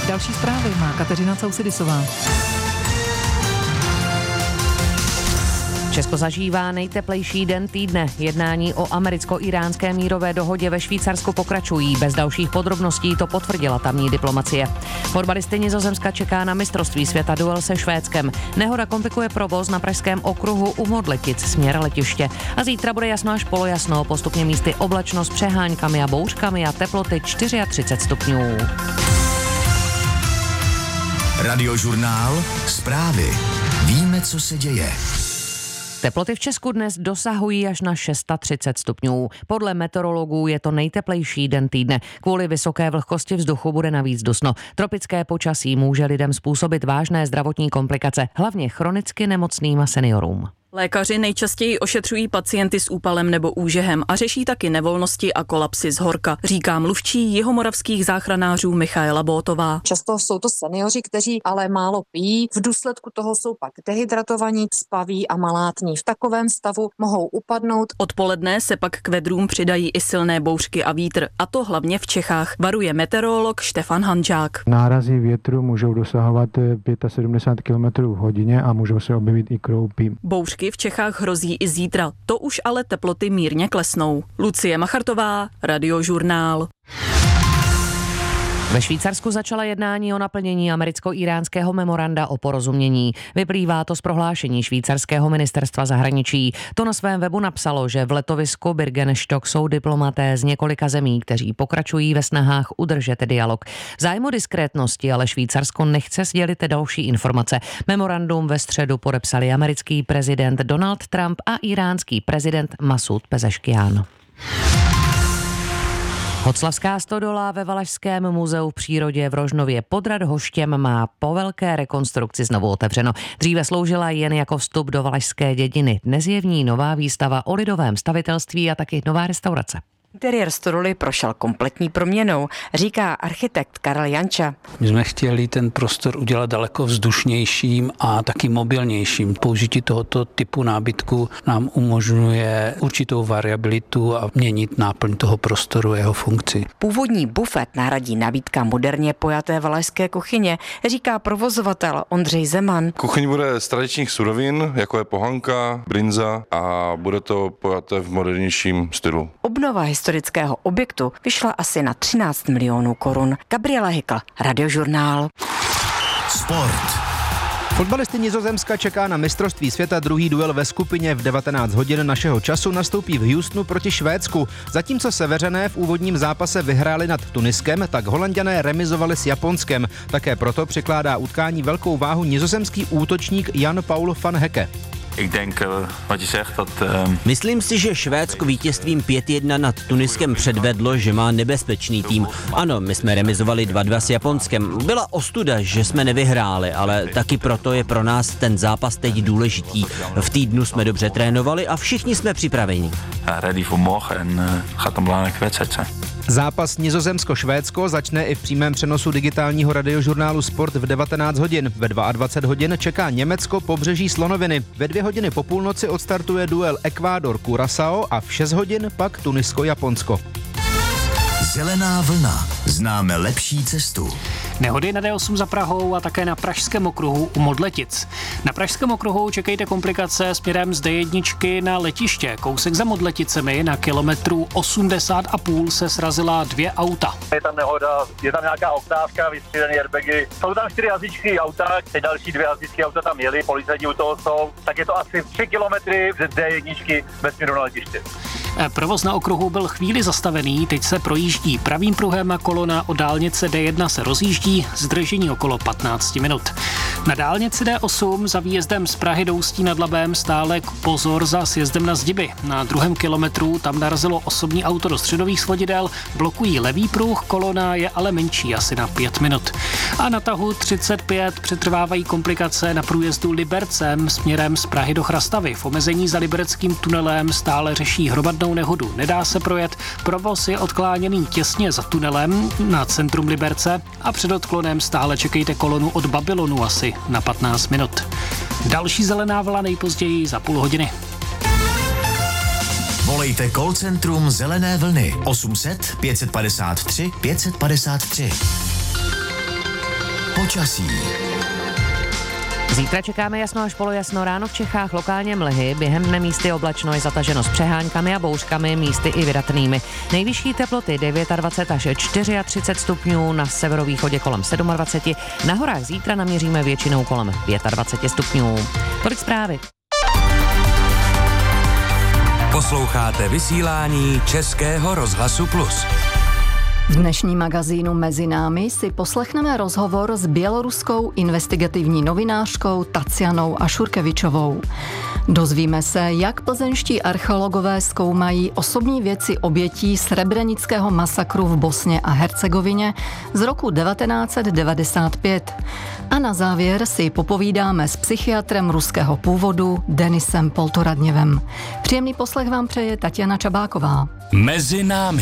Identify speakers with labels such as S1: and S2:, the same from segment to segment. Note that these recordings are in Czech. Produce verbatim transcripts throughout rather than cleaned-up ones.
S1: Další zprávy má Kateřina Causidisová.
S2: Česko zažívá nejteplejší den týdne. Jednání o americko-iránské mírové dohodě ve Švýcarsku pokračují. Bez dalších podrobností to potvrdila tamní diplomacie. Fotbalisty Nizozemska čeká na mistrovství světa duel se Švédskem. Nehoda komplikuje provoz na pražském okruhu u Modletic směr letiště. A zítra bude jasno až polojasno, postupně místy oblačno s přeháňkami a bouřkami a teploty třicet čtyři stupňů.
S3: Radiožurnál, zprávy. Víme, co se děje.
S2: Teploty v Česku dnes dosahují až na třicet šest stupňů. Podle meteorologů je to nejteplejší den týdne. Kvůli vysoké vlhkosti vzduchu bude navíc dusno. Tropické počasí může lidem způsobit vážné zdravotní komplikace, hlavně chronicky nemocným a seniorům.
S4: Lékaři nejčastěji ošetřují pacienty s úpalem nebo úžehem a řeší taky nevolnosti a kolapsy z horka, říká mluvčí jihomoravských záchranářů Michaela Bótová.
S5: Často jsou to seniori, kteří ale málo pijí, v důsledku toho jsou pak dehydratovaní, spaví a malátní. V takovém stavu mohou upadnout.
S4: Odpoledne se pak k vedrům přidají i silné bouřky a vítr, a to hlavně v Čechách, varuje meteorolog Štefan Hanžák.
S6: Nárazy větru můžou dosahovat sedmdesát pět kilometrů v hodině a můžou se objevit i kroupy.
S4: Bouřky v Čechách hrozí i zítra. To už ale teploty mírně klesnou. Lucie Machartová, Radiožurnál.
S2: Ve Švýcarsku začala jednání o naplnění americko-iránského memoranda o porozumění. Vyplývá to z prohlášení švýcarského ministerstva zahraničí. To na svém webu napsalo, že v letovisku Birkenstock jsou diplomaté z několika zemí, kteří pokračují ve snahách udržet dialog. V zájmu diskrétnosti ale Švýcarsko nechce sdělit další informace. Memorandum ve středu podepsali americký prezident Donald Trump a iránský prezident Masud Pezeškian. Hoclavská stodola ve Valašském muzeu v přírodě v Rožnově pod Radhoštěm má po velké rekonstrukci znovu otevřeno. Dříve sloužila jen jako vstup do valašské dědiny. Dnes je v ní nová výstava o lidovém stavitelství a taky nová restaurace.
S7: Interiér stodoly prošel kompletní proměnou, říká architekt Karel Janča.
S8: My jsme chtěli ten prostor udělat daleko vzdušnějším a taky mobilnějším. Použití tohoto typu nábytku nám umožňuje určitou variabilitu a měnit náplň toho prostoru, jeho funkci.
S7: Původní bufet nahradí nabídka moderně pojaté valašské kuchyně, říká provozovatel Ondřej Zeman.
S9: Kuchyň bude z tradičních surovin, jako je pohanka, brinza, a bude to pojaté v modernějším stylu.
S7: Obnova historického objektu vyšla asi na třináct milionů korun. Gabriela Hykl, Radiožurnál.
S3: Sport.
S10: Fotbalisty Nizozemska čeká na mistrovství světa druhý duel ve skupině. V devatenáct hodin našeho času nastoupí v Houstonu proti Švédsku. Zatímco Seveřané v úvodním zápase vyhráli nad Tuniskem, tak Holanďané remizovali s Japonskem. Také proto přikládá utkání velkou váhu nizozemský útočník Jan Paul van Hecke.
S11: Myslím si, že Švédsko vítězstvím pět jedna nad Tuniskem předvedlo, že má nebezpečný tým. Ano, my jsme remizovali dva dva s Japonskem. Byla ostuda, že jsme nevyhráli, ale taky proto je pro nás ten zápas teď důležitý. V týdnu jsme dobře trénovali a všichni jsme připraveni.
S10: Zápas Nizozemsko-Švédsko začne i v přímém přenosu digitálního radiožurnálu Sport v devatenáct hodin. Ve dvacet dva hodin čeká Německo pobřeží Slonoviny. Ve dvě hodiny po půlnoci odstartuje duel Ekvádor-Curaçao a v šest hodin pak Tunisko-Japonsko.
S3: Zelená vlna. Známe lepší cestu.
S12: Nehody na D osm za Prahou a také na pražském okruhu u Modletic. Na pražském okruhu čekejte komplikace směrem z D jedna na letiště. Kousek za Modleticemi na kilometru osmdesát a půl se srazila dvě auta.
S13: Je tam nehoda, je tam nějaká oktávka, vystřílené airbagy. Jsou tam čtyři hasičské auta, ty další dvě hasičské auta tam jeli, policajti u toho jsou, tak je to asi tři kilometry z D jedna ve směru na letiště.
S12: Provoz na okruhu byl chvíli zastavený, teď se projíždí pravým pruhem a kolona od dálnice D jedna se rozjíždí, zdržení okolo patnáct minut. Na dálnici D osm za výjezdem z Prahy do Ústí nad Labem stále pozor za sjezdem na Zdiby. Na druhém kilometru tam narazilo osobní auto do středových svodidel, blokují levý pruh, kolona je ale menší, asi na pět minut. A na tahu třicet pět přetrvávají komplikace na průjezdu Libercem směrem z Prahy do Chrastavy. V omezení za libereckým tunelem stále řeší hromadnou nehodu. Nedá se projet, provoz je odkláněný těsně za tunelem na centrum Liberce a před odklonem stále čekejte kolonu od Babylonu asi na patnáct minut. Další zelená vlna nejpozději za půl hodiny.
S3: Volejte call centrum Zelené vlny osm set pět set padesát tři pět set padesát tři. Počasí.
S2: Zítra čekáme jasno až polojasno, ráno v Čechách lokálně mlhy, během dne místy oblačno je zataženo s přeháňkami a bouřkami, místy i vydatnými. Nejvyšší teploty dvacet devět až třicet čtyři stupňů, na severovýchodě kolem dvacet sedm, na horách zítra naměříme většinou kolem dvacet pět stupňů. Tolik zprávy.
S14: Posloucháte vysílání Českého rozhlasu Plus.
S15: V dnešním magazínu Mezi námi si poslechneme rozhovor s běloruskou investigativní novinářkou Tacianou Ašurkevičovou. Dozvíme se, jak plzeňští archeologové zkoumají osobní věci obětí srebrenického masakru v Bosně a Hercegovině z roku devatenáct set devadesát pět. A na závěr si popovídáme s psychiatrem ruského původu Denisem Poltoradněvem. Příjemný poslech vám přeje Tatiana Čabáková.
S14: Mezi námi.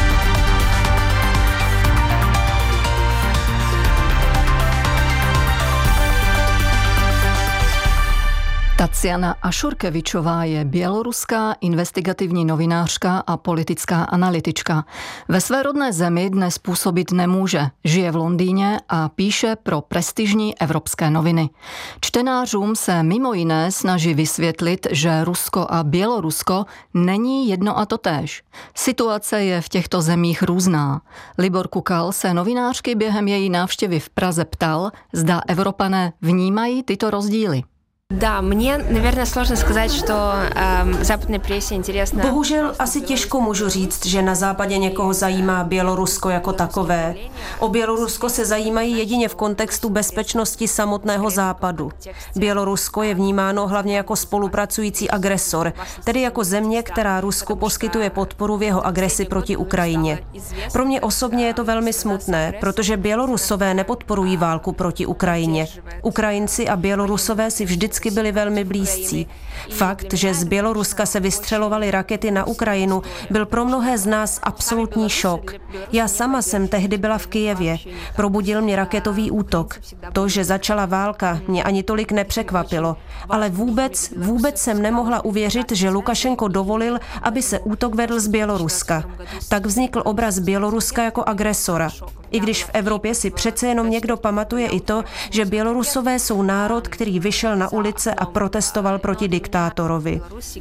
S15: Taciana Ašurkevičová je běloruská investigativní novinářka a politická analytička. Ve své rodné zemi dnes působit nemůže. Žije v Londýně a píše pro prestižní evropské noviny. Čtenářům se mimo jiné snaží vysvětlit, že Rusko a Bělorusko není jedno a totéž. Situace je v těchto zemích různá. Libor Kukal se novinářky během její návštěvy v Praze ptal, zda Evropané vnímají tyto rozdíly.
S16: Да, мне, наверное, сложно сказать, что э, западной прессе интересно.
S17: Bohužel asi těžko můžu říct, že na západě někoho zajímá Bělorusko jako takové. O Bělorusko se zajímají jedině v kontextu bezpečnosti samotného západu. Bělorusko je vnímáno hlavně jako spolupracující agresor, tedy jako země, která Rusku poskytuje podporu v jeho agresi proti Ukrajině. Pro mě osobně je to velmi smutné, protože Bělorusové nepodporují válku proti Ukrajině. Ukrajinci a Bělorusové si vždy byli velmi blízcí. Fakt, že z Běloruska se vystřelovaly rakety na Ukrajinu, byl pro mnohé z nás absolutní šok. Já sama jsem tehdy byla v Kyjevě. Probudil mě raketový útok. To, že začala válka, mě ani tolik nepřekvapilo. Ale vůbec, vůbec jsem nemohla uvěřit, že Lukašenko dovolil, aby se útok vedl z Běloruska. Tak vznikl obraz Běloruska jako agresora. I když v Evropě si přece jenom někdo pamatuje i to, že Bělorusové jsou národ, který vyšel na ulice a protestoval proti diktátorovi.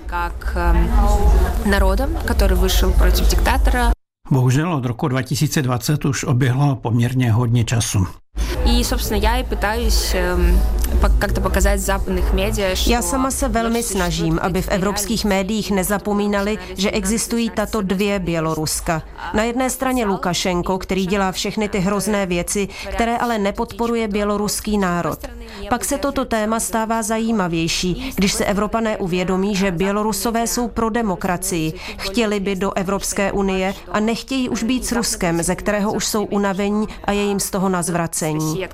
S12: Bohužel od roku dva tisíce dvacet už oběhlo poměrně hodně času.
S16: И, собственно, я и пытаюсь как-то показать в западных медиа, что...
S17: Já sama se velmi snažím, aby v evropských médiích nezapomínali, že existují tato dvě Běloruska. Na jedné straně Lukašenko, který dělá všechny ty hrozné věci, které ale nepodporuje běloruský národ. Pak se toto téma stává zajímavější, když se Evropané uvědomí, že Bělorusové jsou pro demokracii, chtěli by do Evropské unie a nechtějí už být s Ruskem, ze kterého už jsou unavení a je jim z toho na zvracení.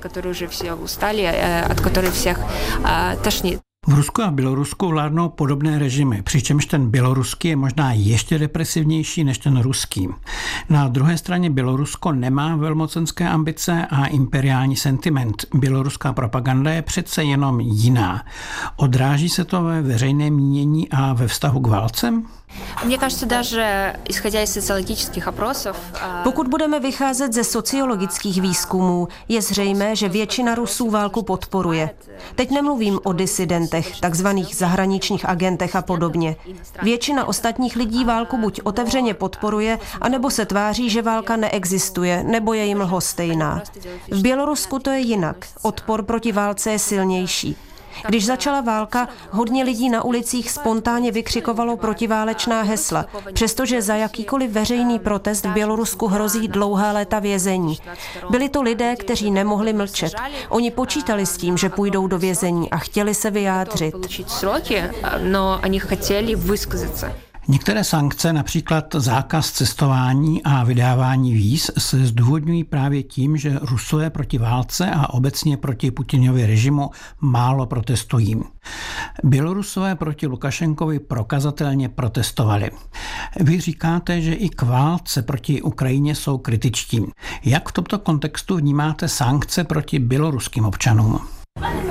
S12: V Rusku a Bělorusku vládnou podobné režimy, přičemž ten běloruský je možná ještě represivnější než ten ruský. Na druhé straně Bělorusko nemá velmocenské ambice a imperiální sentiment. Běloruská propaganda je přece jenom jiná. Odráží se to ve veřejném mínění a ve vztahu k válce?
S16: Мне кажется, даже исходя из социологических опросов...
S17: Pokud budeme vycházet ze sociologických výzkumů, je zřejmé, že většina Rusů válku podporuje. Teď nemluvím o disidentech, takzvaných zahraničních agentech a podobně. Většina ostatních lidí válku buď otevřeně podporuje, anebo se tváří, že válka neexistuje, nebo je jim lhostejná. V Bělorusku to je jinak. Odpor proti válce je silnější. Když začala válka, hodně lidí na ulicích spontánně vykřikovalo protiválečná hesla, přestože za jakýkoliv veřejný protest v Bělorusku hrozí dlouhá léta vězení. Byli to lidé, kteří nemohli mlčet. Oni počítali s tím, že půjdou do vězení a chtěli se vyjádřit.
S12: Některé sankce, například zákaz cestování a vydávání víz, se zdůvodňují právě tím, že Rusové proti válce a obecně proti Putinově režimu málo protestují. Bělorusové proti Lukašenkovi prokazatelně protestovali. Vy říkáte, že i k válce proti Ukrajině jsou kritičtí. Jak v tomto kontextu vnímáte sankce proti běloruským občanům?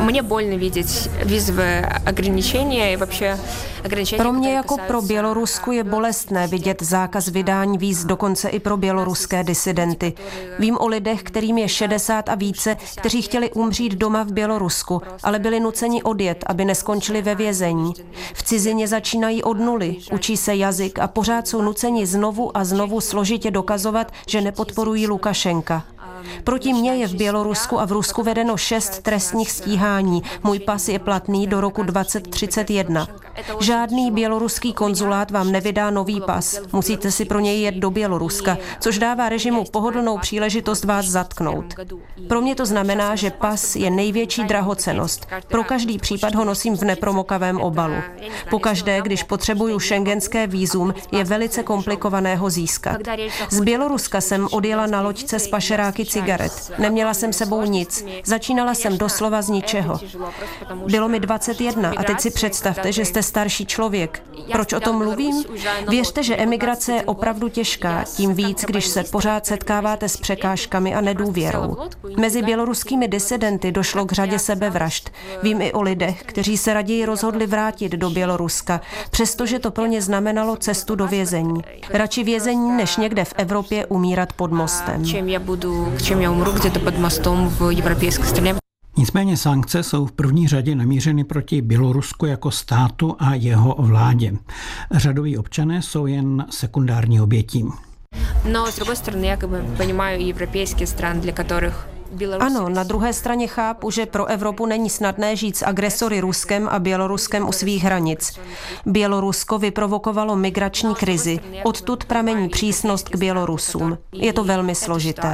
S16: Мне больно видеть визовые ограничения и вообще ограничения.
S17: Pro mě jako pro Bělorusku je bolestné vidět zákaz vydání víz dokonce i pro běloruské disidenty. Vím o lidech, kterým je šedesát a více, kteří chtěli umřít doma v Bělorusku, ale byli nuceni odjet, aby neskončili ve vězení. V cizině začínají od nuly, učí se jazyk a pořád jsou nuceni znovu a znovu složitě dokazovat, že nepodporují Lukašenka. Proti mně je v Bělorusku a v Rusku vedeno šest trestních stíhání. Můj pas je platný do roku dvacet třicet jedna. Žádný běloruský konzulát vám nevydá nový pas. Musíte si pro něj jet do Běloruska, což dává režimu pohodlnou příležitost vás zatknout. Pro mě to znamená, že pas je největší drahocennost. Pro každý případ ho nosím v nepromokavém obalu. Pokaždé, když potřebuju šengenské vízum, je velice komplikované ho získat. Z Běloruska jsem odjela na loďce s pašeráky cigaret. Neměla jsem sebou nic. Začínala jsem doslova z ničeho. Bylo mi dvacet jedna a teď si představte, že jste starší člověk. Proč o tom mluvím? Věřte, že emigrace je opravdu těžká, tím víc, když se pořád setkáváte s překážkami a nedůvěrou. Mezi běloruskými disidenty došlo k řadě sebevražd. Vím i o lidech, kteří se raději rozhodli vrátit do Běloruska, přestože to pro ně znamenalo cestu do vězení. Radši vězení, než někde v Evropě umírat pod mostem.
S16: K čem já umru kde-to pod mostem v evropské straně.
S18: Nicméně sankce jsou v první řadě namířeny proti Bělorusku jako státu a jeho vládě. Řadoví občané jsou jen sekundární obětí.
S16: No, z druhé strany, jak poнимаю, evropské strany, dla kterých
S17: Ano, na druhé straně chápu, že pro Evropu není snadné žít s agresory Ruskem a Běloruskem u svých hranic. Bělorusko vyprovokovalo migrační krizi, odtud pramení přísnost k Bělorusům. Je to velmi složité.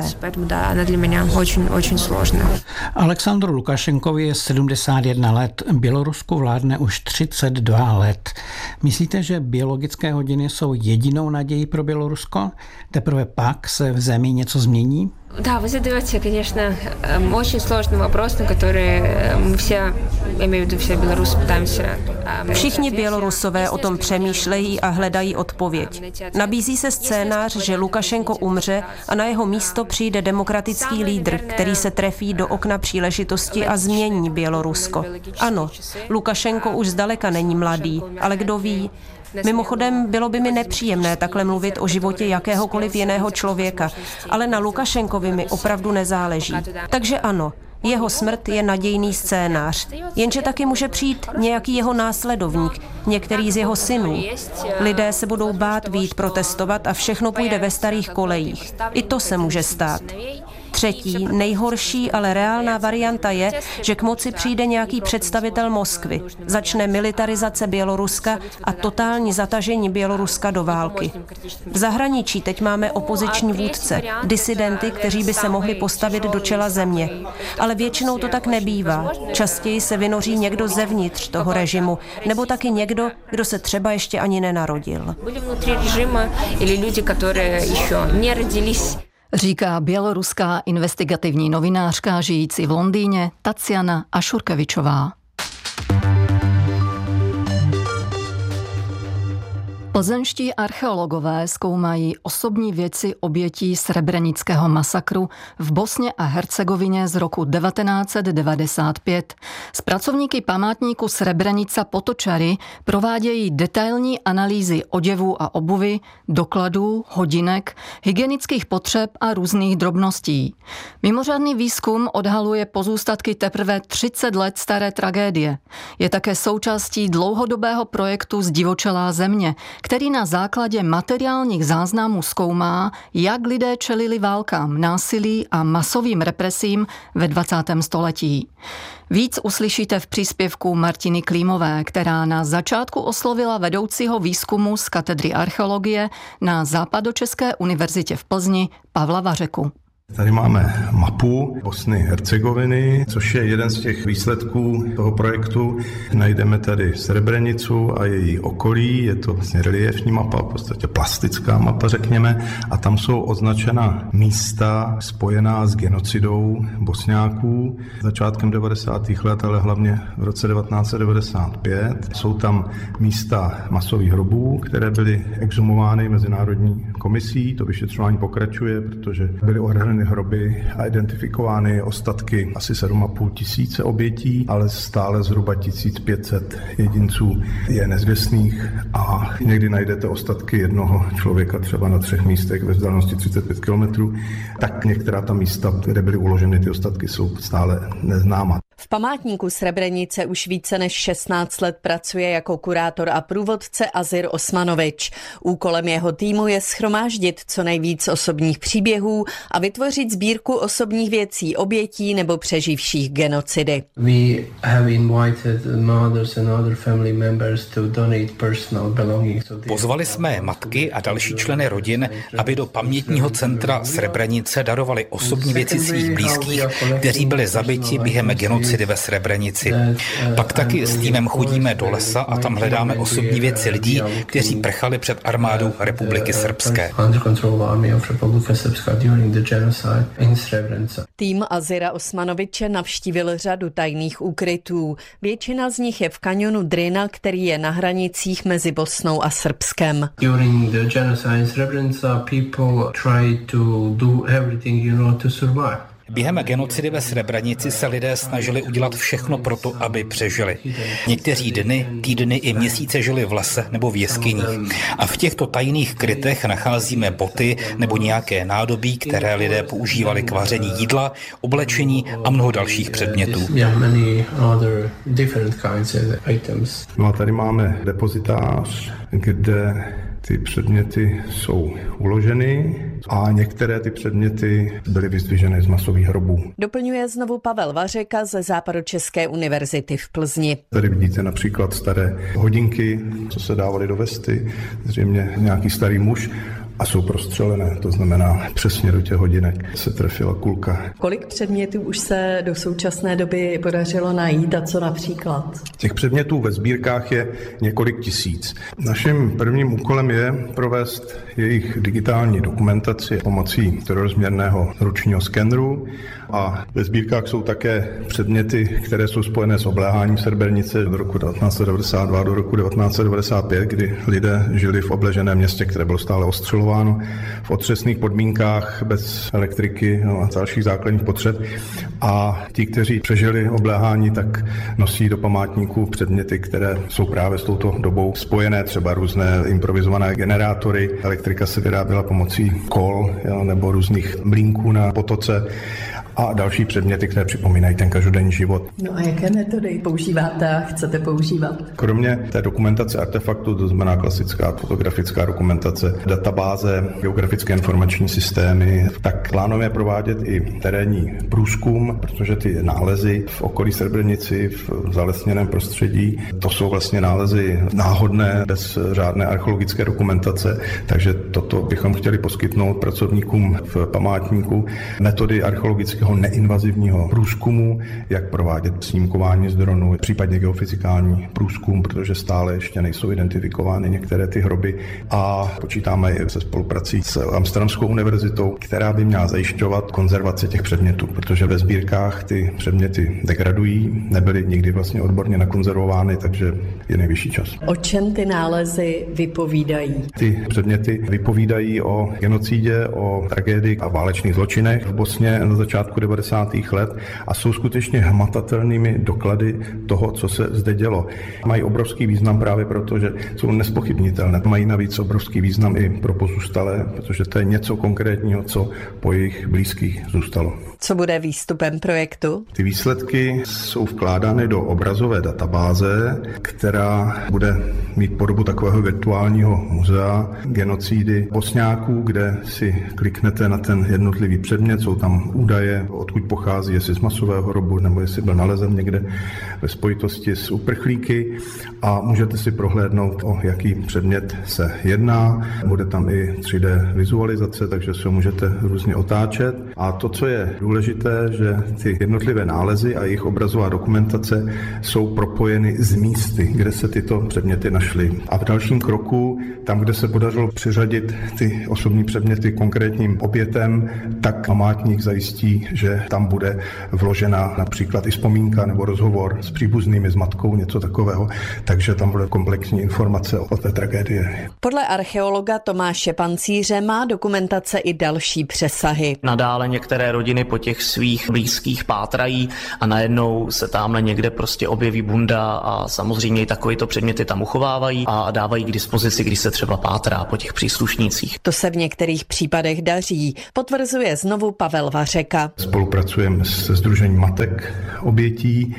S18: Aleksandru Lukašenkovi je sedmdesát jedna let, Bělorusku vládne už třicet dva let. Myslíte, že biologické hodiny jsou jedinou nadějí pro Bělorusko? Teprve pak se v zemi něco změní?
S16: Да, вы задаете, конечно, очень сложный вопрос, на который мы все, я имею в виду все белорусы, пытаемся.
S17: Všichni Bělorusové o tom přemýšlejí a hledají odpověď. Nabízí se scénář, že Lukašenko umře a na jeho místo přijde demokratický lídr, který se trefí do okna příležitosti a změní Bělorusko. Ano, Lukašenko už zdaleka není mladý, ale kdo ví. Mimochodem, bylo by mi nepříjemné takhle mluvit o životě jakéhokoliv jiného člověka, ale na Lukašenkovi mi opravdu nezáleží. Takže ano, jeho smrt je nadějný scénář, jenže taky může přijít nějaký jeho následovník, některý z jeho synů. Lidé se budou bát vyjít protestovat a všechno půjde ve starých kolejích. I to se může stát. Třetí, nejhorší, ale reálná varianta je, že k moci přijde nějaký představitel Moskvy, začne militarizace Běloruska a totální zatažení Běloruska do války. V zahraničí teď máme opoziční vůdce, disidenty, kteří by se mohli postavit do čela země. Ale většinou to tak nebývá. Častěji se vynoří někdo zevnitř toho režimu, nebo taky někdo, kdo se třeba ještě ani nenarodil.
S15: Říká běloruská investigativní novinářka žijící v Londýně Tatiana Ašurkevičová. Plzeňští archeologové zkoumají osobní věci obětí srebrenického masakru v Bosně a Hercegovině z roku devatenáct set devadesát pět. S pracovníky památníku Srebrenica Potočary provádějí detailní analýzy oděvů a obuvy, dokladů, hodinek, hygienických potřeb a různých drobností. Mimořádný výzkum odhaluje pozůstatky teprve třicet let staré tragédie. Je také součástí dlouhodobého projektu Zdivočelá země, který na základě materiálních záznamů zkoumá, jak lidé čelili válkám, násilí a masovým represím ve dvacátém století. Víc uslyšíte v příspěvku Martiny Klímové, která na začátku oslovila vedoucího výzkumu z katedry archeologie na Západočeské univerzitě v Plzni Pavla Vařeku.
S19: Tady máme mapu Bosny Hercegoviny, což je jeden z těch výsledků toho projektu. Najdeme tady Srebrenicu a její okolí, je to vlastně reliefní mapa, v podstatě plastická mapa, řekněme, a tam jsou označena místa spojená s genocidou Bosňáků začátkem devadesátých let, ale hlavně v roce devatenáct set devadesát pět. Jsou tam místa masových hrobů, které byly exhumovány Mezinárodní komisí, to vyšetřování pokračuje, protože byly odhaleny odhaleny hroby a identifikovány ostatky asi sedm a půl tisíce obětí, ale stále zhruba tisíc pět set jedinců je nezvěstných a někdy najdete ostatky jednoho člověka třeba na třech místech ve vzdálenosti třicet pět kilometrů, tak některá ta místa, kde byly uloženy ty ostatky, jsou stále neznámá.
S20: V památníku Srebrenice už více než šestnáct let pracuje jako kurátor a průvodce Azir Osmanovič. Úkolem jeho týmu je shromáždit co nejvíc osobních příběhů a vytvořit sbírku osobních věcí obětí nebo přeživších genocidy.
S21: We have invited mothers and other family members to donate personal belongings.
S22: Pozvali jsme matky a další členy rodin, aby do pamětního centra Srebrenice darovali osobní věci svých blízkých, kteří byli zabiti během genocidy ve Srebrenici. Pak taky s týmem chodíme do lesa a tam hledáme osobní věci lidí, kteří prchali před armádou Republiky Srbské.
S20: Tým Azira Osmanoviče navštívil řadu tajných úkrytů. Většina z nich je v kanionu Drina, který je na hranicích mezi Bosnou a Srbskem.
S21: During the genocide in Srebrenica, people try to do everything, you know, to survive.
S22: Během genocidy ve Srebrenici se lidé snažili udělat všechno pro to, aby přežili. Někteří dny, týdny i měsíce žili v lese nebo v jeskyních. A v těchto tajných krytech nacházíme boty nebo nějaké nádobí, které lidé používali k vaření jídla, oblečení a mnoho dalších předmětů.
S19: No a tady máme depozitář, kde ty předměty jsou uloženy a některé ty předměty byly vyzdviženy z masových hrobů.
S20: Doplňuje znovu Pavel Vařeka ze Západočeské univerzity v Plzni.
S19: Tady vidíte například staré hodinky, co se dávaly do vesty, zřejmě nějaký starý muž, a jsou prostřelené, to znamená přesně do těch hodinek se trefila kulka.
S20: Kolik předmětů už se do současné doby podařilo najít a co například?
S19: Těch předmětů ve sbírkách je několik tisíc. Naším prvním úkolem je provést jejich digitální dokumentaci pomocí trojrozměrného ručního skeneru a ve sbírkách jsou také předměty, které jsou spojené s obléháním Srebrenice od roku devatenáct set devadesát dva do roku devatenáct set devadesát pět, kdy lidé žili v obleženém městě, které bylo stále ostřelováno v otřesných podmínkách bez elektriky no a dalších základních potřeb. A ti, kteří přežili obléhání, tak nosí do památníku předměty, které jsou právě s touto dobou spojené, třeba různé improvizované generátory. Elektrika se vyráběla pomocí kol jo, nebo různých mlýnků na potoce a další předměty, které připomínají ten každodenní život.
S20: No a jaké metody používáte a chcete používat?
S19: Kromě té dokumentace artefaktu, to znamená klasická fotografická dokumentace, databáze, geografické informační systémy, tak plánujeme provádět i terénní průzkum, protože ty nálezy v okolí Srebrenici, v zalesněném prostředí, to jsou vlastně nálezy náhodné, bez řádné archeologické dokumentace, takže toto bychom chtěli poskytnout pracovníkům v památníku metody archeologického neinvazivního průzkumu, jak provádět snímkování z dronu, případně geofyzikální průzkum, protože stále ještě nejsou identifikovány některé ty hroby a počítáme i se spoluprací s Amsterdamskou univerzitou, která by měla zajišťovat konzervaci těch předmětů, protože ve sbírkách ty předměty degradují, nebyly nikdy vlastně odborně nakonzervovány, takže je nejvyšší čas.
S20: O čem ty nálezy vypovídají?
S19: Ty předměty vypovídají o genocidě, o tragédii a válečných zločinech v Bosně na začátku devadesátých let a jsou skutečně hmatatelnými doklady toho, co se zde dělo. Mají obrovský význam právě proto, že jsou nezpochybnitelné. Mají navíc obrovský význam i pro pozůstalé, protože to je něco konkrétního, co po jejich blízkých zůstalo.
S20: Co bude výstupem projektu?
S19: Ty výsledky jsou vkládány do obrazové databáze, která bude mít podobu takového virtuálního muzea genocidy Bosňáků, kde si kliknete na ten jednotlivý předmět, jsou tam údaje, odkud pochází, jestli z masového hrobu, nebo jestli byl nalezen někde ve spojitosti s uprchlíky a můžete si prohlédnout, o jaký předmět se jedná. Bude tam i tři dé vizualizace, takže se můžete různě otáčet. A to, co je důležité, že ty jednotlivé nálezy a jejich obrazová dokumentace jsou propojeny z místy, kde se tyto předměty našly. A v dalším kroku, tam, kde se podařilo přiřadit ty osobní předměty konkrétním obětem, tak památník zajistí, že tam bude vložena například i vzpomínka nebo rozhovor s příbuznými, s matkou, něco takového. Takže takže tam bude komplexní informace o té tragédii.
S20: Podle archeologa Tomáše Pancíře má dokumentace i další přesahy.
S1: Nadále některé rodiny po těch svých blízkých pátrají a najednou se tamhle někde prostě objeví bunda a samozřejmě i takovýto předměty tam uchovávají a dávají k dispozici, když se třeba pátrá po těch příslušnících.
S20: To se v některých případech daří, potvrzuje znovu Pavel Vařeka.
S19: Spolupracujeme se Sdružením matek obětí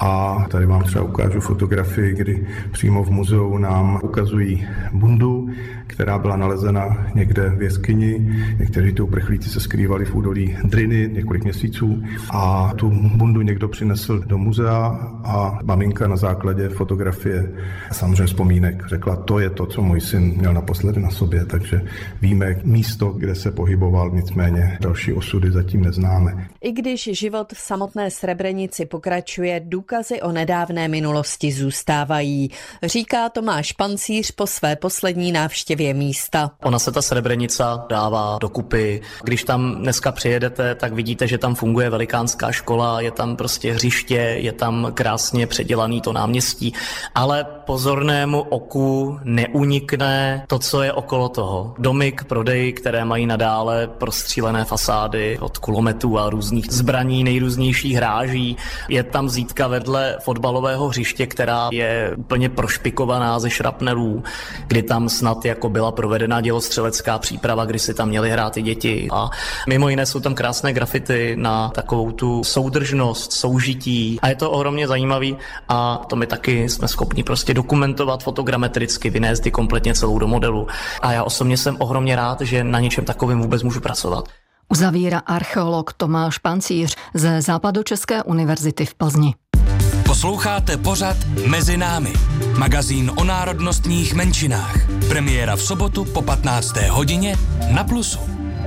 S19: a tady vám třeba ukážu fotografii, kdy přímo v muzeu nám ukazují bundu, která byla nalezena někde v jeskyni. Někteří tu uprchlíci se skrývali v údolí Driny několik měsíců a tu bundu někdo přinesl do muzea a maminka na základě fotografie a samozřejmě vzpomínek řekla, to je to, co můj syn měl naposledy na sobě, takže víme místo, kde se pohyboval, nicméně další osudy zatím neznáme.
S20: I když život v samotné Srebrenici pokračuje, důkazy o nedávné minulosti zůstávají, říká Tomáš Pancíř po své poslední návštěvě místa.
S1: Ona se ta Srebrenica dává dokupy. Když tam dneska přijedete, tak vidíte, že tam funguje velikánská škola, je tam prostě hřiště, je tam krásně předělaný to náměstí, ale pozornému oku neunikne to, co je okolo toho. Domy k prodeji, které mají nadále prostřílené fasády od kulometů a různých zbraní, nejrůznějších hráží. Je tam zídka vedle fotbalového hřiště, která je úplně prošpikovaná ze šrapnelů, kdy tam snad jako byla provedena dělostřelecká příprava, kdy si tam měli hrát i děti. A mimo jiné jsou tam krásné grafity na takovou tu soudržnost, soužití. A je to ohromně zajímavý a to my taky jsme schopni prostě dokumentovat fotogrametricky, vynést kompletně celou do modelu. A já osobně jsem ohromně rád, že na něčem takovém vůbec můžu pracovat.
S15: Uzavírá archeolog Tomáš Pancíř ze Západočeské univerzity v Plzni.
S14: Posloucháte pořad Mezi námi, magazín o národnostních menšinách. Premiéra v sobotu po patnácté hodině na Plusu.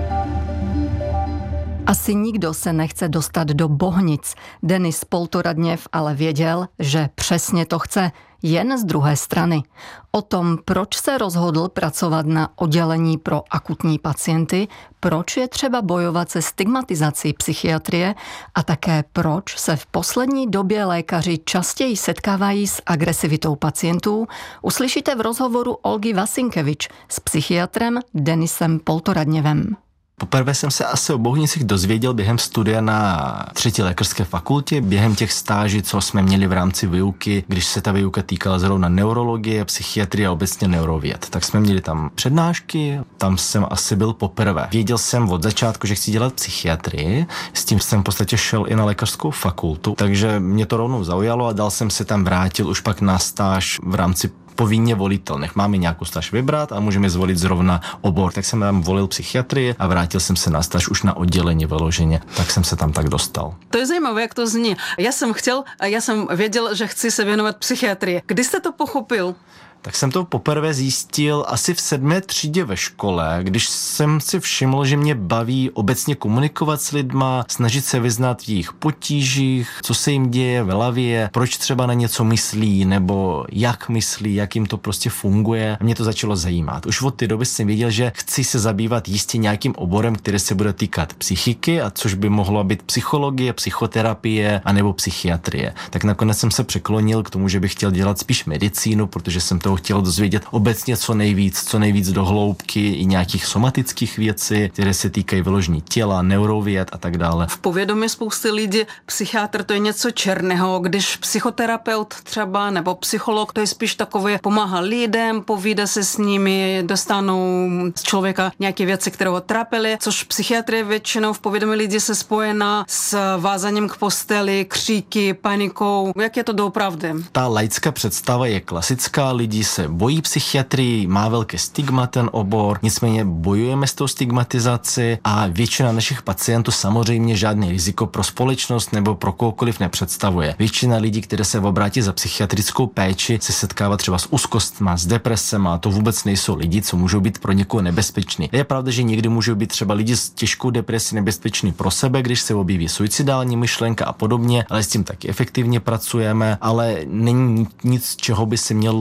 S15: Asi nikdo se nechce dostat do Bohnic. Denis Poltoradněv ale věděl, že přesně to chce, jen z druhé strany. O tom, proč se rozhodl pracovat na oddělení pro akutní pacienty, proč je třeba bojovat se stigmatizací psychiatrie a také proč se v poslední době lékaři častěji setkávají s agresivitou pacientů, uslyšíte v rozhovoru Olgy Vasinkevič s psychiatrem Denisem Poltoradněvem.
S5: Poprvé jsem se asi o Bohnicích dozvěděl během studia na třetí lékařské fakultě, během těch stáží, co jsme měli v rámci výuky, když se ta výuka týkala zrovna neurologie, psychiatrie a obecně neurověd. Tak jsme měli tam přednášky, tam jsem asi byl poprvé. Věděl jsem od začátku, že chci dělat psychiatrii, s tím jsem v podstatě šel i na lékařskou fakultu, takže mě to rovnou zaujalo a dal jsem se tam vrátil už pak na stáž v rámci povinně volitelných. Máme nějakou stáž vybrat a můžeme zvolit zrovna obor. Tak jsem tam volil psychiatrii a vrátil jsem se na stáž už na oddělení vyloženě. Tak jsem se tam tak dostal.
S23: To je zajímavé, jak to zní. Já jsem chtěl a já jsem věděl, že chci se věnovat psychiatrii. Kdy jste to pochopil?
S5: Tak jsem to poprvé zjistil asi v sedmé třídě ve škole, když jsem si všiml, že mě baví obecně komunikovat s lidma, snažit se vyznat v jejich potížích, co se jim děje v hlavě, proč třeba na něco myslí, nebo jak myslí, jak jim to prostě funguje. A mě to začalo zajímat. Už od té doby jsem věděl, že chci se zabývat jistě nějakým oborem, který se bude týkat psychiky, a což by mohlo být psychologie, psychoterapie anebo psychiatrie. Tak nakonec jsem se překlonil k tomu, že bych chtěl dělat spíš medicínu, protože jsem toho chtěl dozvědět obecně co nejvíc, co nejvíc do hloubky i nějakých somatických věcí, které se týkají vyložení těla, neurověd a tak dále.
S23: V povědomí spousty lidí psychiatr to je něco černého, když psychoterapeut třeba nebo psycholog to je spíš takové, pomáhá lidem, povídá se s nimi, dostanou z člověka nějaké věci, které ho trápily, což psychiatrie většinou v povědomí lidí se spojená s vázaním k posteli, kříky, panikou. Jak je to doopravdy?
S5: Ta laická představa je klasická, lidi se bojí psychiatrii, má velké stigma ten obor, nicméně bojujeme s tou stigmatizací a většina našich pacientů samozřejmě žádný riziko pro společnost nebo pro kohokoliv nepředstavuje. Většina lidí, které se obrátí za psychiatrickou péči, se setkává třeba s úzkostma, s depresema, a to vůbec nejsou lidi, co můžou být pro někoho nebezpeční. Je pravda, že někdy můžou být třeba lidi s těžkou depresí nebezpeční pro sebe, když se objeví suicidální myšlenka a podobně, ale s tím taky efektivně pracujeme, ale není nic, čeho by si měl člověk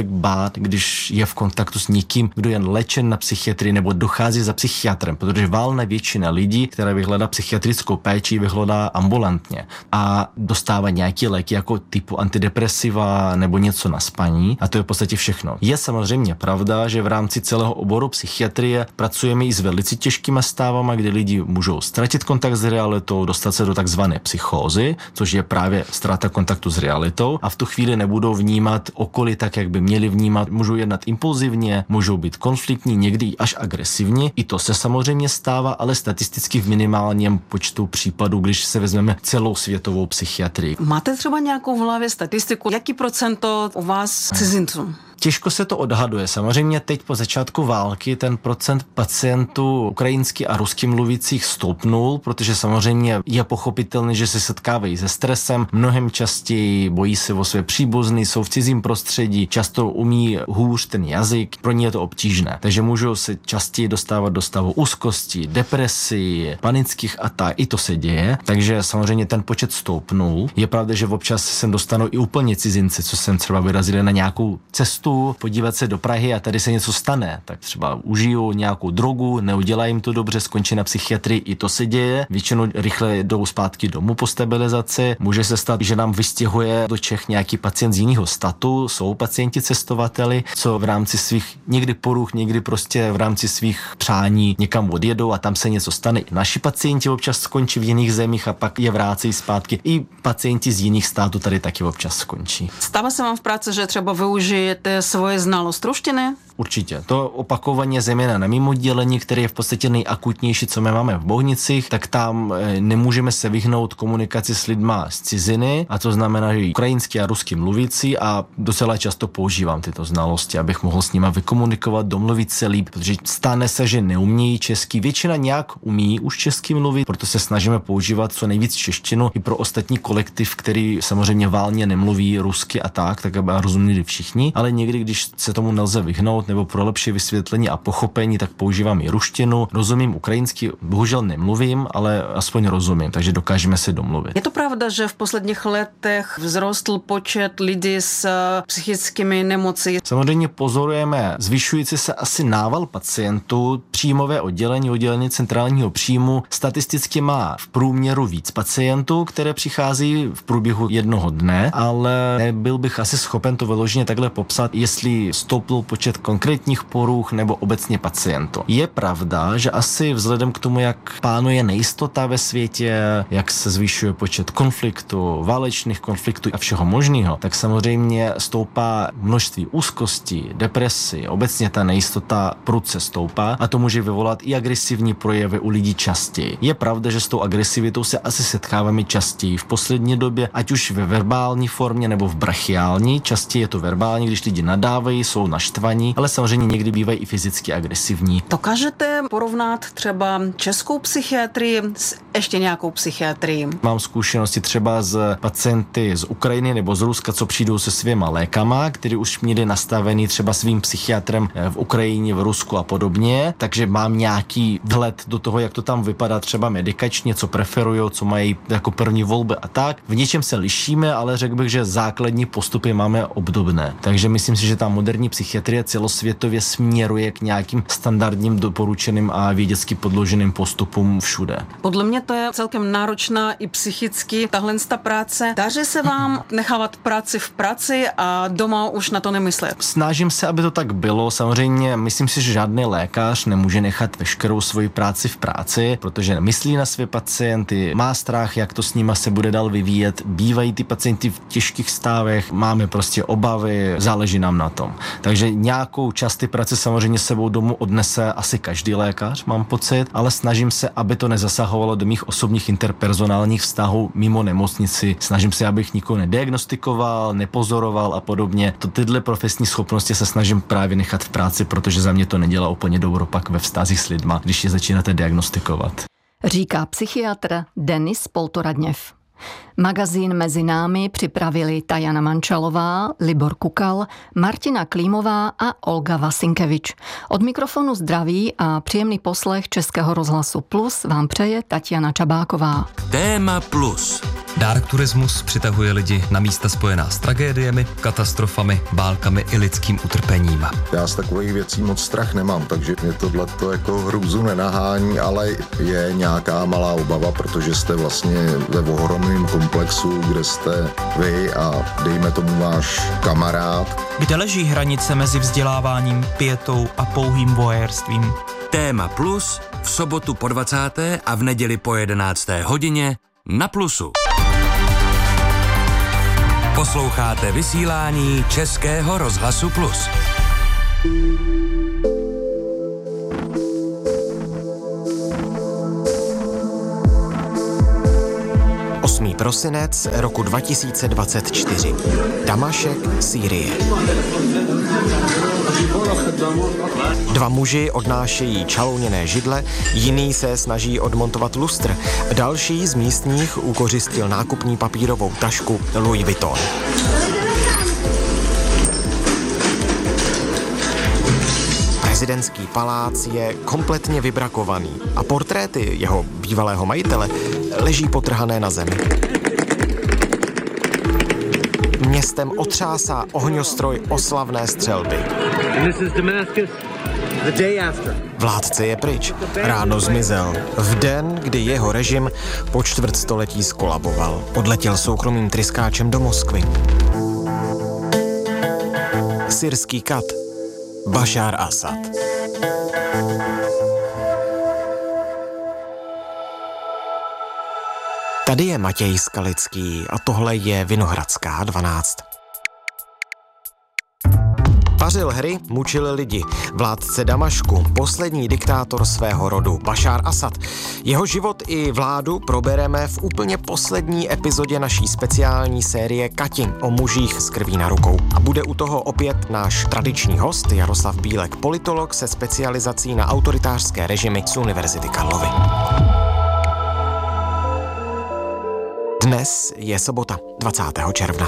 S5: člověk bát, když je v kontaktu s někým, kdo je léčen na psychiatrii nebo dochází za psychiatrem, protože valná většina lidí, která vyhledá psychiatrickou péči, vyhledá ambulantně a dostává nějaké léky jako typu antidepresiva nebo něco na spaní a to je v podstatě všechno. Je samozřejmě pravda, že v rámci celého oboru psychiatrie pracujeme i s velice těžkými stavama, kde lidi můžou ztratit kontakt s realitou, dostat se do takzvané psychózy, což je právě ztráta kontaktu s realitou a v tu chvíli nebudou vnímat okolí tak, jak by měli vnímat, můžou jednat impulzivně, můžou být konfliktní, někdy až agresivní. I to se samozřejmě stává, ale statisticky v minimálním počtu případů, když se vezmeme celou světovou psychiatrii.
S23: Máte třeba nějakou v hlavě statistiku, jaký procento u vás cizinců?
S5: Těžko se to odhaduje. Samozřejmě teď po začátku války ten procent pacientů ukrajinsky a rusky mluvících stoupnul, protože samozřejmě je pochopitelné, že se setkávají se stresem, mnohem častěji bojí se o své příbuzný, jsou v cizím prostředí, často umí hůř ten jazyk, pro ně je to obtížné. Takže můžou se častěji dostávat do stavu úzkosti, depresí, panických atak, i to se děje. Takže samozřejmě ten počet stoupnul. Je pravda, že občas sem dostanou i úplně cizinci, co sem třeba vyrazili na nějakou cestu, podívat se do Prahy a tady se něco stane, tak třeba užijou nějakou drogu, neudělají jim to dobře, skončí na psychiatrii, i to se děje. Většinou rychle jdou zpátky domů po stabilizaci. Může se stát, že nám vystěhuje do Čech nějaký pacient z jiného statu, jsou pacienti cestovateli, co v rámci svých někdy poruch, někdy prostě v rámci svých přání někam odjedou a tam se něco stane. I naši pacienti občas skončí v jiných zemích a pak je vrácejí zpátky. I pacienti z jiných států tady taky občas skončí.
S23: Stává se vám v práci, že třeba využijete svoje znalost ruštiny?
S5: Určitě. To opakovaně zejména na mým oddělení, které je v podstatě nejakutnější, co my máme v Bohnicích, tak tam nemůžeme se vyhnout komunikaci s lidma z ciziny a to znamená, že ukrajinsky a rusky mluvící a docela často používám tyto znalosti, abych mohl s nima vykomunikovat, domluvit se líp, protože stane se, že neumějí česky. Většina nějak umí už česky mluvit, proto se snažíme používat co nejvíc češtinu i pro ostatní kolektiv, který samozřejmě válně nemluví rusky a tak, tak aby rozuměli všichni, ale někdy, když se tomu nelze vyhnout, nebo pro lepší vysvětlení a pochopení, tak používám i ruštinu. Rozumím ukrajinsky, bohužel nemluvím, ale aspoň rozumím, takže dokážeme se domluvit.
S23: Je to pravda, že v posledních letech vzrostl počet lidí s psychickými nemoci?
S5: Samozřejmě pozorujeme zvyšující se asi nával pacientů. Příjmové oddělení, oddělení centrálního příjmu statisticky má v průměru víc pacientů, které přichází v průběhu jednoho dne, ale nebyl bych asi schopen to vyloženě takhle popsat, jestli stoupl počet konkrétních poruch nebo obecně pacientů. Je pravda, že asi vzhledem k tomu, jak pánuje nejistota ve světě, jak se zvyšuje počet konfliktů, válečných konfliktů a všeho možného, tak samozřejmě stoupá množství úzkosti, depresí, obecně ta nejistota prudce stoupá a to může vyvolat i agresivní projevy u lidí častěji. Je pravda, že s tou agresivitou se asi setkáváme častěji v poslední době, ať už ve verbální formě nebo v brachiální, častěji je to verbální, když lidi nadávají, jsou naštvaní, ale samozřejmě někdy bývají i fyzicky agresivní.
S23: Dokážete porovnat třeba českou psychiatrii s ještě nějakou psychiatrií?
S5: Mám zkušenosti třeba z pacienty z Ukrajiny nebo z Ruska, co přijdou se svýma lékama, který už měli nastavený třeba svým psychiatrem v Ukrajině, v Rusku a podobně, takže mám nějaký vhled do toho, jak to tam vypadá třeba medikačně, co preferují, co mají jako první volby a tak. V něčem se lišíme, ale řekl bych, že základní postupy máme obdobné. Takže myslím si, že ta moderní psychiatrie celosvětově směruje k nějakým standardním doporučeným a vědecky podloženým postupům všude.
S23: Podle mě to je celkem náročná i psychicky tahle práce. Daří se vám nechávat práci v práci a doma už na to nemyslet?
S5: Snažím se, aby to tak bylo. Samozřejmě myslím si, že žádný lékař nemůže nechat veškerou svoji práci v práci, protože myslí na své pacienty, má strach, jak to s nima se bude dál vyvíjet. Bývají ty pacienti v těžkých stávech, máme prostě obavy, záleží nám na tom. Takže nějakou část ty práce samozřejmě sebou domů odnese asi každý lékař, mám pocit, ale snažím se, aby to nezasahovalo do mých osobních interpersonálních vztahů mimo nemocnici. Snažím se, abych nikoho nediagnostikoval, nepozoroval a podobně. To tyhle profesní schopnosti se snažím právě nechat v práci, protože za mě to nedělá úplně dobro pak ve vztazích s lidma, když je začínáte diagnostikovat.
S15: Říká psychiatr Denis Poltoradněv. Magazín Mezi námi připravili Tajana Mančalová, Libor Kukal, Martina Klímová a Olga Vasinkevič. Od mikrofonu zdraví a příjemný poslech Českého rozhlasu Plus vám přeje Tatiana Čabáková.
S14: Téma Plus.
S4: Dark turismus přitahuje lidi na místa spojená s tragédiemi, katastrofami, válkami i lidským utrpením.
S6: Já z takových věcí moc strach nemám, takže mě tohleto jako hrůzu nenahání, ale je nějaká malá obava, protože jste vlastně ve ohromném komplexu, kde jste vy a dejme tomu váš kamarád.
S8: Kde leží hranice mezi vzděláváním, pietou a pouhým voyeurstvím?
S14: Téma Plus v sobotu po dvacáté a v neděli po jedenácté hodině na Plusu. Posloucháte vysílání Českého rozhlasu Plus.
S24: osmý prosinec roku dva tisíce dvacet čtyři. Damašek, Sýrie. Dva muži odnášejí čalouněné židle, jiný se snaží odmontovat lustr, další z místních ukořistil nákupní papírovou tašku Louis Vuitton. Prezidentský palác je kompletně vybrakovaný a portréty jeho bývalého majitele leží potrhané na zemi. Městem otřásá ohňostroj oslavné střelby. Vládce je pryč. Ráno zmizel. V den, kdy jeho režim po čtvrtstoletí skolaboval. Odletěl soukromým tryskáčem do Moskvy. Syrský kat. Bašár Asad. Tady je Matěj Skalický a tohle je Vinohradská dvanáct. Pařil hry, mučil lidi. Vládce Damašku, poslední diktátor svého rodu, Bašár Asad. Jeho život i vládu probereme v úplně poslední epizodě naší speciální série Kati o mužích s krví na rukou. A bude u toho opět náš tradiční host Jaroslav Bílek, politolog se specializací na autoritářské režimy z Univerzity Karlovy. Dnes je sobota, dvacátého června.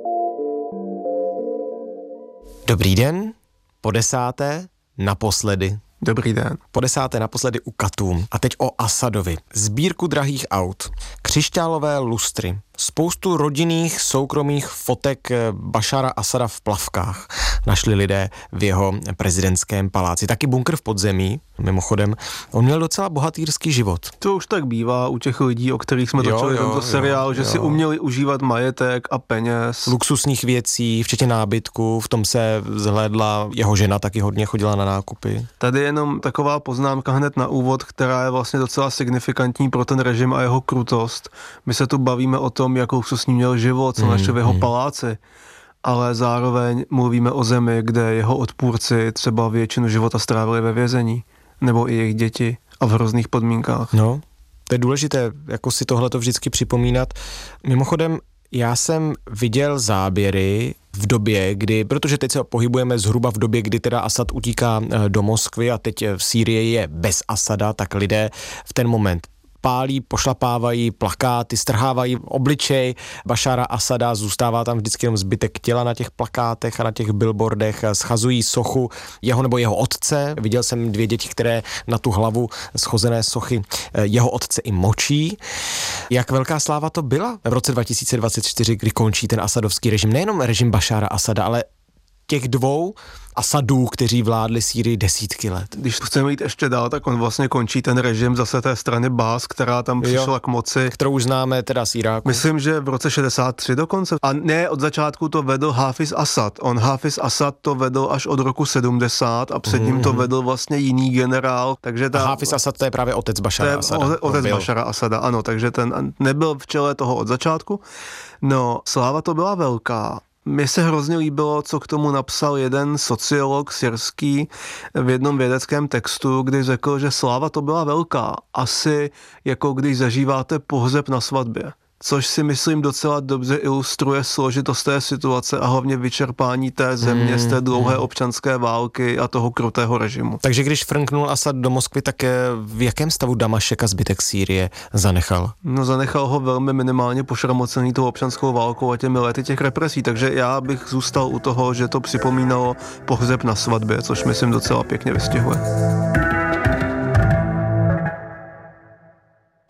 S24: Dobrý den, po desáté, naposledy.
S25: Dobrý den.
S24: Po desáté naposledy u Katů. A teď o Asadovi. Sbírku drahých aut, křišťálové lustry, spoustu rodinných soukromých fotek Bašára Asada v plavkách našli lidé v jeho prezidentském paláci. Taky bunkr v podzemí, mimochodem. On měl docela bohatýrský život.
S25: To už tak bývá u těch lidí, o kterých jsme
S24: jo,
S25: točili
S24: jo,
S25: tento seriál,
S24: jo,
S25: že
S24: jo.
S25: si uměli užívat majetek a peněz.
S24: Luxusních věcí, včetně nábytku, v tom se zhlédla jeho žena, taky hodně chodila na nákupy.
S25: Tady je jenom taková poznámka hned na úvod, která je vlastně docela signifikantní pro ten režim a jeho krutost. My se tu bavíme o tom, jak luxusní měl život, co našli v jeho paláci, ale zároveň mluvíme o zemi, kde jeho odpůrci třeba většinu života strávili ve vězení, nebo i jejich děti a v hrozných podmínkách.
S24: No, to je důležité, jako si tohleto vždycky připomínat. Mimochodem, já jsem viděl záběry v době, kdy, protože teď se pohybujeme zhruba v době, kdy teda Asad utíká do Moskvy a teď v Sýrii je bez Asada, tak lidé v ten moment pálí, pošlapávají plakáty, strhávají obličej Bašára Asada, zůstává tam vždycky jenom zbytek těla na těch plakátech a na těch billboardech, schazují sochu jeho nebo jeho otce. Viděl jsem dvě děti, které na tu hlavu schozené sochy jeho otce i močí. Jak velká sláva to byla v roce dva tisíce dvacet čtyři, kdy končí ten asadovský režim, nejenom režim Bašára Asada, ale těch dvou Asadů, kteří vládli Sýrii desítky let.
S25: Když chceme jít ještě dál, tak on vlastně končí ten režim zase té strany Bás, která tam přišla
S24: jo,
S25: k moci.
S24: Kterou už známe teda z Iráku.
S25: Myslím, že v roce šedesát tři dokonce. A ne, od začátku to vedl Hafiz Asad. On Hafiz Asad to vedl až od roku sedmdesát a před ním to vedl vlastně jiný generál. Takže ta,
S24: a Hafiz Asad to je právě otec Bašára Asada.
S25: O, otec Bašára Asada, ano, takže ten nebyl v čele toho od začátku. No, sláva to byla velká. Mně se hrozně líbilo, co k tomu napsal jeden sociolog syrský v jednom vědeckém textu, kdy řekl, že sláva to byla velká. Asi jako když zažíváte pohřeb na svatbě. Což si myslím docela dobře ilustruje složitost té situace a hlavně vyčerpání té země hmm, z té dlouhé hmm. občanské války a toho krutého režimu.
S24: Takže když frnknul Asad do Moskvy, tak v jakém stavu Damašek a zbytek Sýrie zanechal?
S25: No zanechal ho velmi minimálně pošramocený tou občanskou válkou a těmi lety těch represí, takže já bych zůstal u toho, že to připomínalo pohřeb na svatbě, což myslím docela pěkně vystihuje.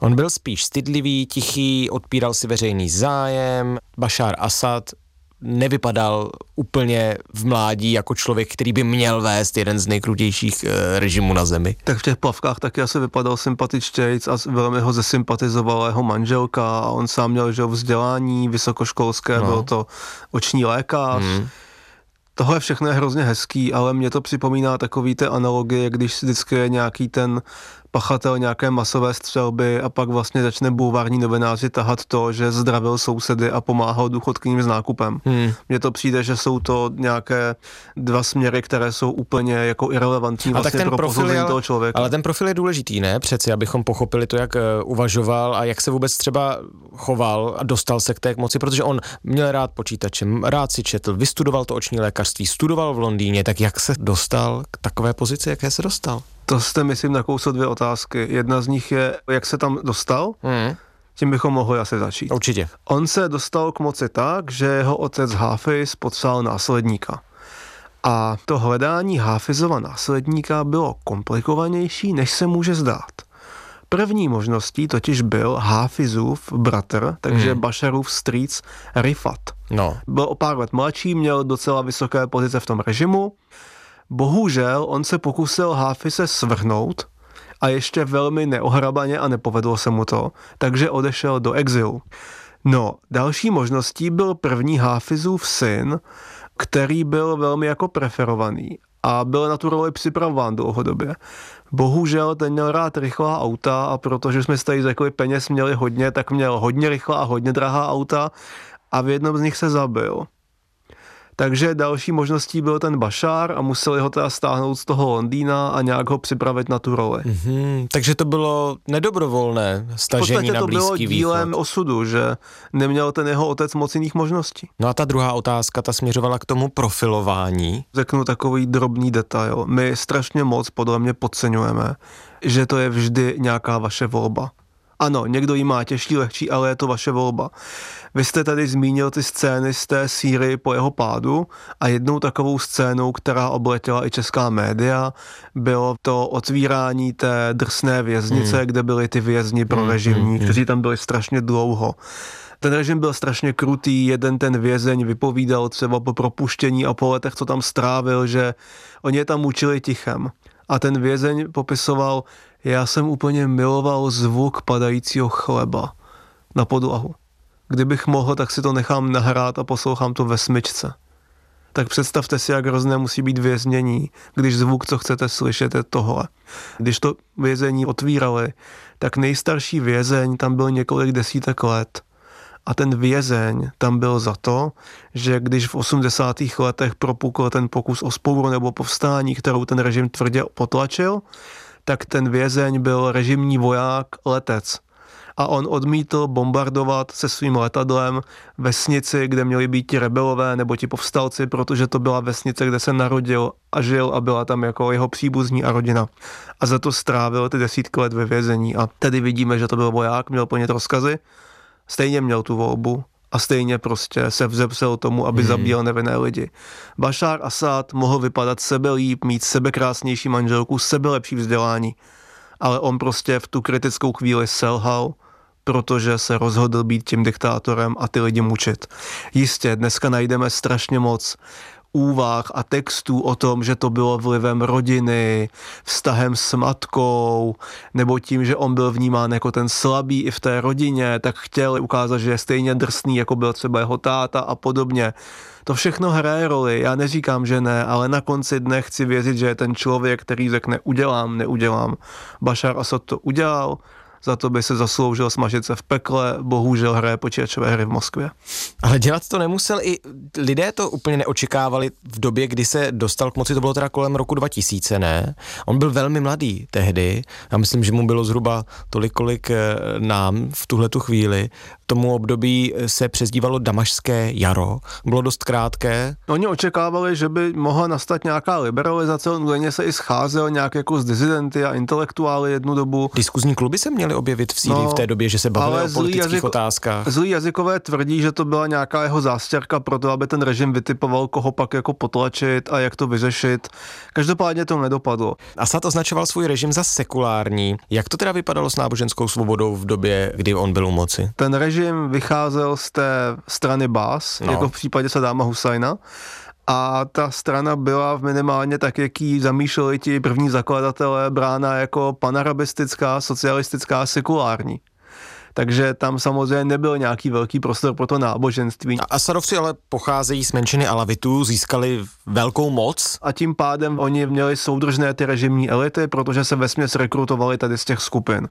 S24: On byl spíš stydlivý, tichý, odpíral si veřejný zájem. Bašár Asad nevypadal úplně v mládí jako člověk, který by měl vést jeden z nejkrutějších e, režimů na zemi.
S25: Tak v těch plavkách taky asi vypadal sympatičtějc a velmi ho zesympatizovala jeho manželka a on sám měl že vzdělání vysokoškolské, no. Byl to oční lékař. Hmm. Tohle všechno je hrozně hezký, ale mě to připomíná takový ty analogie, když vždycky je nějaký ten pachatel nějaké masové střelby a pak vlastně začne bulvární novináři tahat to, že zdravil sousedy a pomáhal důchodkyním s nákupem. Hmm. Mně to přijde, že jsou to nějaké dva směry, které jsou úplně jako irelevantní vlastně pro posouzení toho člověka.
S24: Ale ten profil je důležitý, ne? Přeci, abychom pochopili to, jak uvažoval a jak se vůbec třeba choval a dostal se k té moci, protože on měl rád počítače, rád si četl, vystudoval to oční lékařství, studoval v Londýně, tak jak se dostal k takové pozici, jaké se dostal?
S25: To jste, myslím, nakousl dvě otázky. Jedna z nich je, jak se tam dostal, hmm. tím bychom mohli asi začít.
S24: Určitě.
S25: On se dostal k moci tak, že jeho otec Háfiz potřeboval následníka. A to hledání Háfizova následníka bylo komplikovanější, než se může zdát. První možností totiž byl Háfizův bratr, takže hmm. Bašarův strýc Rifat.
S24: No.
S25: Byl o pár let mladší, měl docela vysoké pozice v tom režimu. Bohužel on se pokusil Háfize svrhnout a ještě velmi neohrabaně a nepovedlo se mu to, takže odešel do exilu. No, další možností byl první Háfizův syn, který byl velmi jako preferovaný a byl na tu roli připravován dlouhodobě. Bohužel ten měl rád rychlá auta a protože jsme si tady řekli, peněz měli hodně, tak měl hodně rychlá a hodně drahá auta a v jednom z nich se zabil. Takže další možností byl ten Bašár a museli ho teda stáhnout z toho Londýna a nějak ho připravit na tu roli.
S24: Mm-hmm, takže to bylo nedobrovolné stažení na Blízký východ. V podstatě to bylo dílem
S25: osudu, že neměl ten jeho otec moc jiných možností.
S24: No a ta druhá otázka, ta směřovala k tomu profilování.
S25: Řeknu takový drobný detail. My strašně moc podle mě podceňujeme, že to je vždy nějaká vaše volba. Ano, někdo jí má těžší, lehčí, ale je to vaše volba. Vy jste tady zmínil ty scény z té Sýrii po jeho pádu a jednou takovou scénou, která obletěla i česká média, bylo to otvírání té drsné věznice, hmm. kde byli ty vězni pro režimní, hmm. kteří tam byli strašně dlouho. Ten režim byl strašně krutý, jeden ten vězeň vypovídal třeba po propuštění a po letech, co tam strávil, že oni je tam mučili tichem. A ten vězeň popisoval, já jsem úplně miloval zvuk padajícího chleba na podlahu. Kdybych mohl, tak si to nechám nahrát a poslouchám to ve smyčce. Tak představte si, jak hrozné musí být věznění, když zvuk, co chcete slyšet, je tohle. Když to vězení otvírali, tak nejstarší vězeň tam byl několik desítek let. A ten vězeň tam byl za to, že když v osmdesátých letech propukl ten pokus o vzpouru nebo povstání, kterou ten režim tvrdě potlačil, tak ten vězeň byl režimní voják, letec. A on odmítl bombardovat se svým letadlem vesnici, kde měli být ti rebelové nebo ti povstalci, protože to byla vesnice, kde se narodil a žil a byla tam jako jeho příbuzní a rodina. A za to strávil ty desítky let ve vězení. A tedy vidíme, že to byl voják, měl plnit rozkazy, stejně měl tu volbu a stejně prostě se vzepřel tomu, aby hmm. zabíjel nevinné lidi. Bašár Asad mohl vypadat sebelíp, mít sebekrásnější manželku, sebelepší vzdělání, ale on prostě v tu kritickou chvíli selhal, protože se rozhodl být tím diktátorem a ty lidi mučit. Jistě, dneska najdeme strašně moc úvah a textů o tom, že to bylo vlivem rodiny, vztahem s matkou, nebo tím, že on byl vnímán jako ten slabý i v té rodině, tak chtěl ukázat, že je stejně drsný, jako byl třeba jeho táta a podobně. To všechno hraje roli, já neříkám, že ne, ale na konci dne chci věřit, že je ten člověk, který řekne udělám, neudělám. Bašár Asad to udělal, za to by se zasloužil smažit se v pekle, bohužel hraje počítačové hry v Moskvě.
S24: Ale dělat to nemusel, i lidé to úplně neočekávali v době, kdy se dostal k moci, to bylo teda kolem roku dva tisíce, ne? On byl velmi mladý tehdy, já myslím, že mu bylo zhruba tolik, kolik nám v tuhletu chvíli. Tomu období se přezdívalo Damašské jaro, bylo dost krátké.
S25: Oni očekávali, že by mohla nastat nějaká liberalizace, on se i scházel nějak jako s dizidenty a intelektuály jednu dobu.
S24: Diskuzní kluby se měly měli objevit v Sýrii
S25: no,
S24: v té době, že se bavili o politických
S25: jazyk,
S24: otázkách?
S25: Zlí jazykové tvrdí, že to byla nějaká jeho zástěrka pro to, aby ten režim vytipoval, koho pak jako potlačit a jak to vyřešit. Každopádně to nedopadlo.
S24: Asad označoval svůj režim za sekulární. Jak to teda vypadalo s náboženskou svobodou v době, kdy on byl u moci?
S25: Ten režim vycházel z té strany Bás, no. jako v případě Sadáma Husajna. A ta strana byla minimálně tak, jak ji zamýšleli ti první zakladatelé, brána jako panarabistická, socialistická, sekulární. Takže tam samozřejmě nebyl nějaký velký prostor pro to náboženství.
S24: A Asadovci ale pocházejí z menšiny Alavitů, získali velkou moc.
S25: A tím pádem oni měli soudržné ty režimní elity, protože se vesměs rekrutovali tady z těch skupin.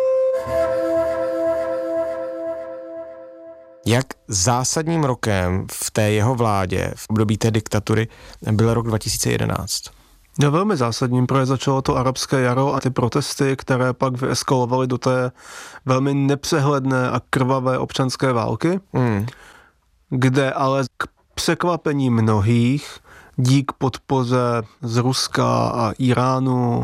S24: Jak zásadním rokem v té jeho vládě, v období té diktatury, byl rok dva tisíce jedenáct?
S25: No velmi zásadním, protože začalo to arabské jaro a ty protesty, které pak vyeskalovaly do té velmi nepřehledné a krvavé občanské války, hmm. kde ale k překvapení mnohých dík podpoře z Ruska a Iránu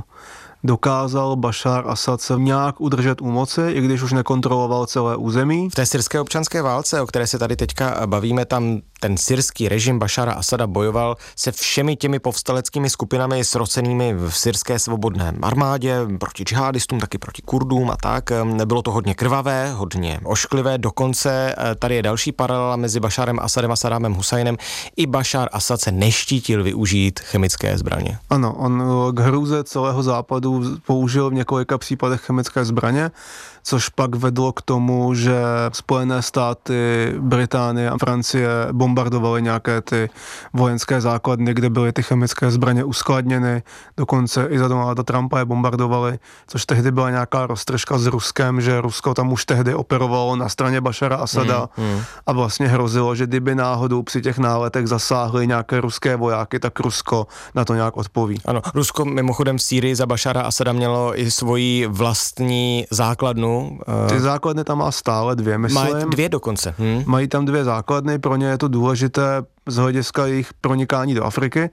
S25: dokázal Bašár Asad se nějak udržet u moci, i když už nekontroloval celé území.
S24: V té syrské občanské válce, o které se tady teďka bavíme, tam ten syrský režim Bašára Asada bojoval se všemi těmi povstaleckými skupinami srocenými v syrské svobodné armádě, proti džihadistům, taky proti Kurdům a tak. Bylo to hodně krvavé, hodně ošklivé, dokonce tady je další paralela mezi Bašárem Asadem a Sadámem Husajnem. I Bašár Asad se neštítil využít chemické zbraně.
S25: Ano, on k hrůze celého západu použil v několika případech chemické zbraně, což pak vedlo k tomu, že Spojené státy, Británie a Francie bombardovaly nějaké ty vojenské základny, kde byly ty chemické zbraně uskladněny, dokonce i za Donalda Trumpa je bombardovaly, což tehdy byla nějaká roztržka s Ruskem, že Rusko tam už tehdy operovalo na straně Bašara Asada hmm, hmm. a vlastně hrozilo, že kdyby náhodou při těch náletech zasáhly nějaké ruské vojáky, tak Rusko na to nějak odpoví.
S24: Ano, Rusko mimochodem v Sýrii za Bašara Asada mělo i svoji vlastní základnu.
S25: Ty základny tam má stále dvě, myslím.
S24: Mají dvě dokonce. Hm?
S25: Mají tam dvě základny, pro ně je to důležité z hlediska jejich pronikání do Afriky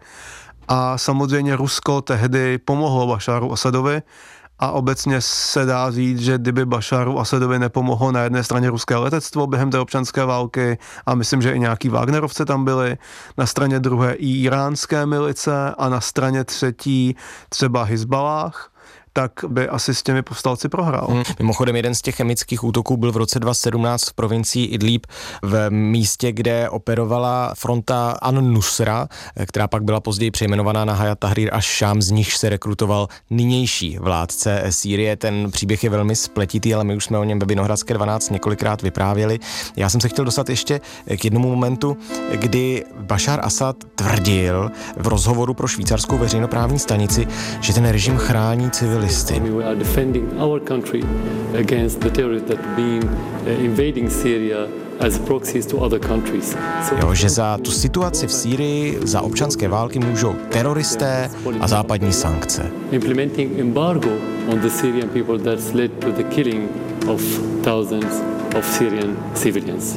S25: a samozřejmě Rusko tehdy pomohlo Bašáru Asadovi a obecně se dá říct, že kdyby Bašáru Asadovi nepomohlo na jedné straně ruské letectvo během té občanské války a myslím, že i nějaký Wagnerovci tam byli, na straně druhé i iránské milice a na straně třetí třeba Hizbalách, tak by asi s těmi povstalci prohrál.
S24: Hmm. Mimochodem jeden z těch chemických útoků byl v roce dva tisíce sedmnáct v provincii Idlib v místě, kde operovala fronta An-Nusra, která pak byla později přejmenovaná na Hayat Tahrir ash-Sham, z nich se rekrutoval nynější vládce Sýrie. Ten příběh je velmi spletitý, ale my už jsme o něm ve Vinohradské dvanáct několikrát vyprávěli. Já jsem se chtěl dostat ještě k jednomu momentu, kdy Bašár Asad tvrdil v rozhovoru pro švýcarskou veřejnoprávní stanici, že ten režim chrání civil.
S7: We are defending our country against the terrorists that being invading Syria as proxies to other countries. So
S24: jo, že za tu situaci v Sýrii, za občanské války můžou teroristé a západní sankce.
S7: Implementing embargo on the Syrian people that's led to the killing of thousands of Syrian civilians.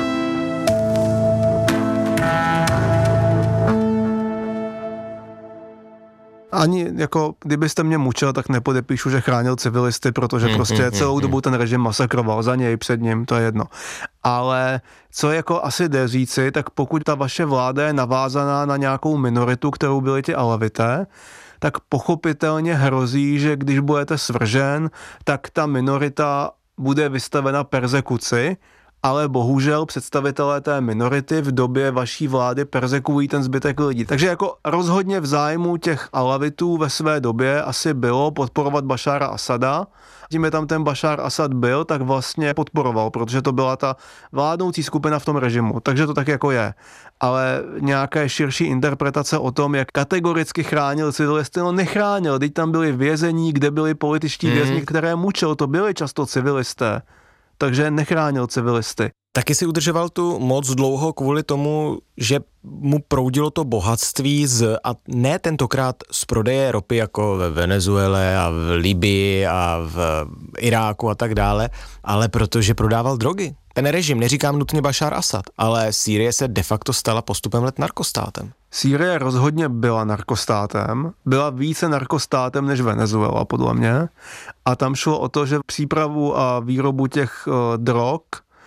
S25: Ani jako, kdybyste mě mučil, tak nepodepíšu, že chránil civilisty, protože prostě celou dobu ten režim masakroval za něj, před ním, to je jedno. Ale co jako asi jde říci, tak pokud ta vaše vláda je navázaná na nějakou minoritu, kterou byli ti Alavité, tak pochopitelně hrozí, že když budete svržen, tak ta minorita bude vystavena perzekuci, ale bohužel představitelé té minority v době vaší vlády perzekují ten zbytek lidí. Takže jako rozhodně v zájmu těch Alavitů ve své době asi bylo podporovat Bašára Asada. Tím je tam ten Bašár Asad byl, tak vlastně podporoval, protože to byla ta vládnoucí skupina v tom režimu. Takže to tak jako je. Ale nějaké širší interpretace o tom, jak kategoricky chránil civilisty, no nechránil. Teď tam byli vězení, kde byli političtí vězni, hmm. které mučil, to byli často civilisté. Takže nechránil civilisty.
S24: Taky si udržoval tu moc dlouho kvůli tomu, že mu proudilo to bohatství z, a ne tentokrát z prodeje ropy jako ve Venezuele a v Libii a v Iráku a tak dále, ale protože prodával drogy. Ten režim, neříkám nutně Bašár Asad, ale Sýrie se de facto stala postupem let narkostátem.
S25: Sýrie rozhodně byla narkostátem, byla více narkostátem než Venezuela, podle mě. A tam šlo o to, že přípravu a výrobu těch uh, drog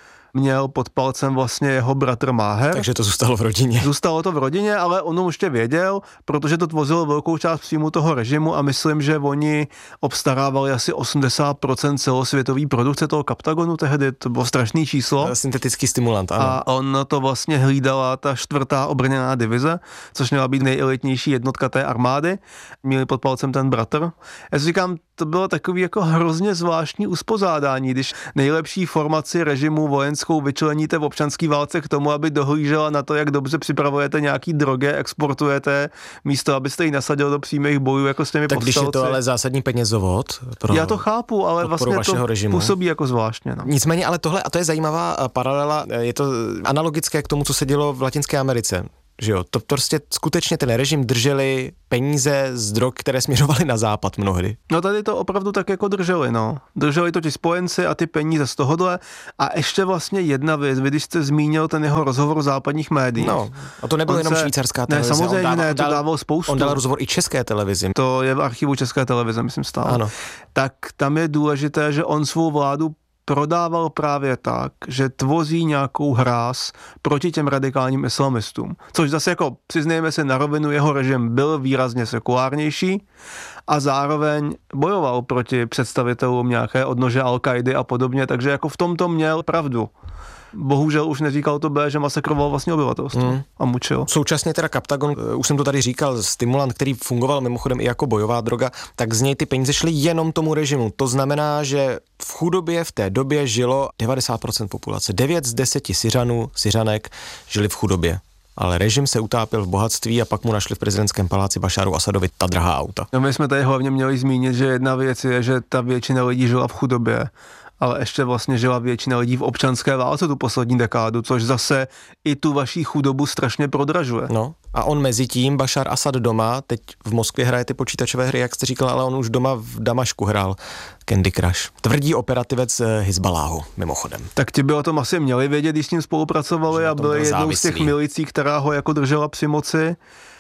S25: měl pod palcem vlastně jeho bratr Máher.
S24: Takže to zůstalo v rodině.
S25: Zůstalo to v rodině, ale on už tě věděl, protože to tvořilo velkou část příjmu toho režimu a myslím, že oni obstarávali asi osmdesát procent celosvětové produkce toho Kaptagonu tehdy, to bylo strašný číslo.
S24: Syntetický stimulant, ano.
S25: A on to vlastně hlídala ta čtvrtá obrněná divize, což měla být nejelitnější jednotka té armády. Měli pod palcem ten bratr. Já si říkám, to bylo takový jako hrozně zvláštní uspořádání, když nejlepší formaci režimu vojenskou vyčleníte v občanské válce k tomu, aby dohlížela na to, jak dobře připravujete nějaký drogy, exportujete, místo abyste ji nasadil do přímých bojů jako s těmi
S24: tak
S25: povstalci.
S24: Tak když je to ale zásadní penězovod pro
S25: Já to chápu, ale vlastně to režimu. Působí jako zvláštně. No.
S24: Nicméně, ale tohle, a to je zajímavá paralela, je to analogické k tomu, co se dělo v Latinské Americe. Že jo, to prostě skutečně ten režim drželi peníze z drog, které směřovaly na západ mnohdy.
S25: No tady to opravdu tak jako drželi, no. Drželi to ti spojenci a ty peníze z tohohle. A ještě vlastně jedna věc, vy když jste zmínil ten jeho rozhovor v západních médiích.
S24: No, a to nebylo jenom se, švýcarská televize.
S25: Ne, samozřejmě
S24: dával,
S25: ne, to dával spoustu.
S24: On dal rozhovor i české televizi.
S25: To je v archivu České televize, myslím stále.
S24: Ano.
S25: Tak tam je důležité, že on svou vládu prodával právě tak, že tvoří nějakou hráz proti těm radikálním islamistům. Což zase jako, přiznejme se na rovinu, jeho režim byl výrazně sekulárnější a zároveň bojoval proti představitelům nějaké odnože Al-Kaidy a podobně, takže jako v tomto měl pravdu. Bohužel už neříkal to B, že masakroval vlastně obyvatelstvo hmm. a mučil.
S24: Současně teda Kaptagon, už jsem to tady říkal, stimulant, který fungoval mimochodem i jako bojová droga, tak z něj ty peníze šly jenom tomu režimu. To znamená, že v chudobě v té době žilo devadesát procent populace. devět z deseti Syřanů, Syřanek žili v chudobě. Ale režim se utápěl v bohatství a pak mu našli v prezidentském paláci Bašáru Asadovi ta drahá auta.
S25: No my jsme tady hlavně měli zmínit, že jedna věc je, že ta většina lidí žila v chudobě, ale ještě vlastně žila většina lidí v občanské válce tu poslední dekádu, což zase i tu vaší chudobu strašně prodražuje.
S24: No a on mezi tím, Bašár Asad doma, teď v Moskvě hraje ty počítačové hry, jak jste říkal, ale on už doma v Damašku hrál Candy Crush. Tvrdí operativec Hizbaláhu, mimochodem.
S25: Tak ti by o tom asi měli vědět, když s ním spolupracovali a byli jednou závislý. Z těch milicí, která ho jako držela při moci.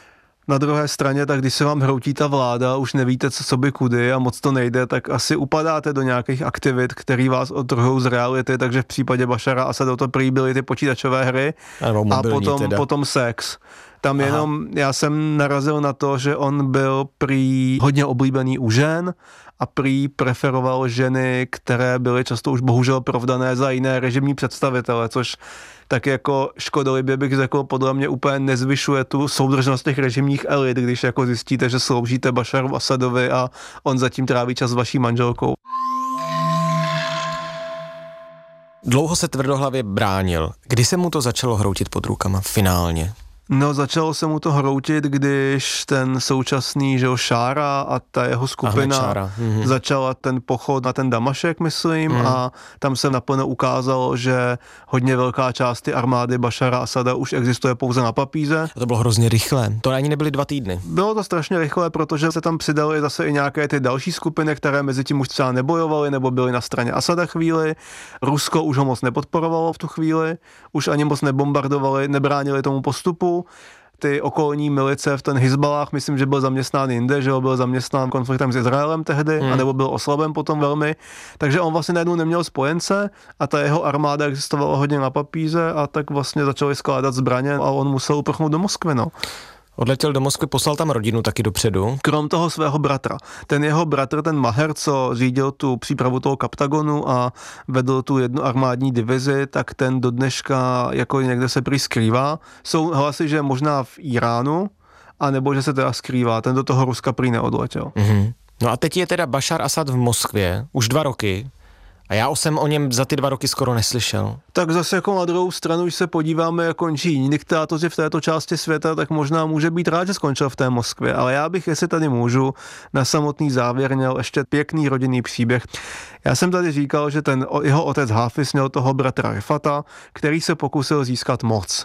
S25: Na druhé straně, tak když se vám hroutí ta vláda, už nevíte, co, co by kudy a moc to nejde, tak asi upadáte do nějakých aktivit, který vás odtrhou z reality, takže v případě Bašara Asada to prý byly ty počítačové hry a potom, potom sex. Tam Aha. jenom já jsem narazil na to, že on byl prý hodně oblíbený u žen a prý preferoval ženy, které byly často už bohužel provdané za jiné režimní představitele, což tak jako škodolibě bych řekl, podle mě úplně nezvyšuje tu soudržnost těch režimních elit, když jako zjistíte, že sloužíte Bašaru Asadovi a on zatím tráví čas s vaší manželkou.
S24: Dlouho se tvrdohlavě bránil. Kdy se mu to začalo hroutit pod rukama finálně?
S25: No, začalo se mu to hroutit, když ten současný, že jo, Šára a ta jeho skupina
S24: mhm.
S25: začala ten pochod na ten Damašek, myslím, mhm. a tam se naplno ukázalo, že hodně velká část ty armády Bašara Asada už existuje pouze na papíře.
S24: A to bylo hrozně rychlé, to ani nebyly dva týdny.
S25: Bylo to strašně rychlé, protože se tam přidaly zase i nějaké ty další skupiny, které mezi tím už třeba nebojovaly nebo byly na straně Asada chvíli. Rusko už ho moc nepodporovalo v tu chvíli, už ani moc nebombardovali, nebránili tomu postupu. Ty okolní milice v ten Hizbalách, myslím, že byl zaměstnán jinde, že ho byl zaměstnán konfliktem s Izraelem tehdy, hmm. anebo byl oslaben potom velmi. Takže on vlastně najednou neměl spojence a ta jeho armáda existovala hodně na papíře a tak vlastně začali skládat zbraně a on musel uprchnout do Moskvy, no.
S24: Odletěl do Moskvy, poslal tam rodinu taky dopředu.
S25: Krom toho svého bratra. Ten jeho bratr, ten Maher, co řídil tu přípravu toho Kaptagonu a vedl tu jednu armádní divizi, tak ten do dneška jako někde se prý skrývá. Jsou hlasy, že možná v Iránu, anebo že se teda skrývá. Ten do toho Ruska prý neodletěl.
S24: Mm-hmm. No a teď je teda Bašar Asad v Moskvě už dva roky. A já jsem o něm za ty dva roky skoro neslyšel.
S25: Tak zase jako na druhou stranu, když se podíváme, jak končí jiní diktátoři v této části světa, tak možná může být rád, že skončil v té Moskvě. Ale já bych, jestli tady můžu, na samotný závěr měl ještě pěkný rodinný příběh. Já jsem tady říkal, že ten jeho otec Hafiz měl toho bratra Rifata, který se pokusil získat moc.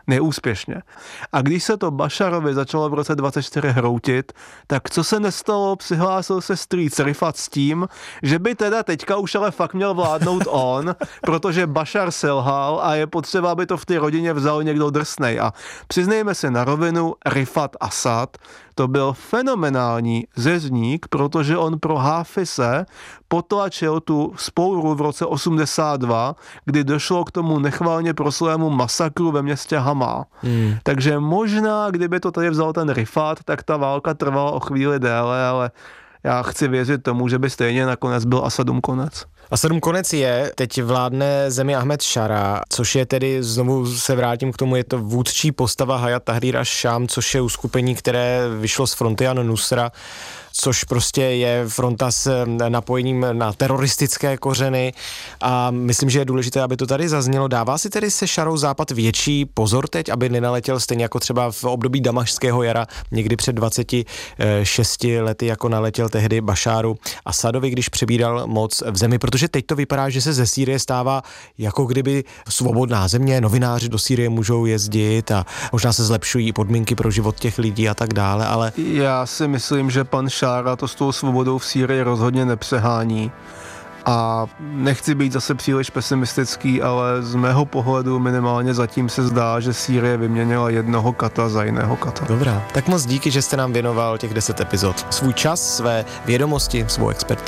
S25: neúspěšně. A když se to Bašarovi začalo v roce dvacet čtyři hroutit, tak co se nestalo, přihlásil se strýc Rifat s tím, že by teda teďka už ale fakt měl vládnout on, protože Bašar selhal a je potřeba, aby to v té rodině vzal někdo drsnej. A přiznejme si na rovinu, Rifat Asad to byl fenomenální řezník, protože on pro Háfise potlačil tu spouru v roce osmdesát dva, kdy došlo k tomu nechvalně proslému masakru ve městě Hama. Hmm. Takže možná, kdyby to tady vzal ten Rifat, tak ta válka trvala o chvíli déle, ale já chci věřit tomu, že by stejně nakonec byl Asadům konec.
S24: Asadům konec je, teď vládne zemi Ahmed Šara, což je tedy, znovu se vrátím k tomu, je to vůdčí postava Hayat Tahrir ash-Sham, což je uskupení, které vyšlo z fronty An-Nusra, což prostě je fronta s napojením na teroristické kořeny a myslím, že je důležité, aby to tady zaznělo. Dává si tedy se Šarou Západ větší pozor teď, aby nenaletěl stejně jako třeba v období Damašského jara někdy před dvaceti šesti lety, jako naletěl tehdy Bašáru Asadovi, když přebíral moc v zemi, protože teď to vypadá, že se ze Sýrie stává jako kdyby svobodná země, novináři do Sýrie můžou jezdit a možná se zlepšují podmínky pro život těch lidí a tak dále, ale... Já
S25: si myslím, že pan Šára to s tou svobodou v Sýrii rozhodně nepřehání. A nechci být zase příliš pesimistický, ale z mého pohledu minimálně zatím se zdá, že Sýrie vyměnila jednoho kata za jiného kata.
S24: Dobrá, tak moc díky, že jste nám věnoval těch deset epizod. Svůj čas, své vědomosti, svou expertizu.